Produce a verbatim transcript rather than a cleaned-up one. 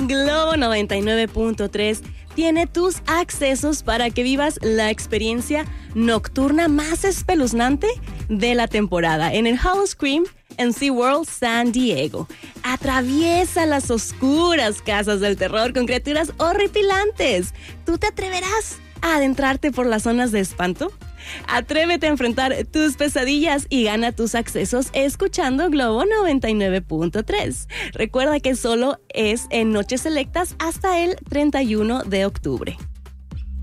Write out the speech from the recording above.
Globo noventa y nueve punto tres tiene tus accesos para que vivas la experiencia nocturna más espeluznante de la temporada en el Howl-O-Scream en SeaWorld San Diego. Atraviesa las oscuras casas del terror con criaturas horripilantes. ¿Tú te atreverás a adentrarte por las zonas de espanto? Atrévete a enfrentar tus pesadillas y gana tus accesos escuchando Globo noventa y nueve punto tres. Recuerda que solo es en noches selectas hasta el treinta y uno de octubre.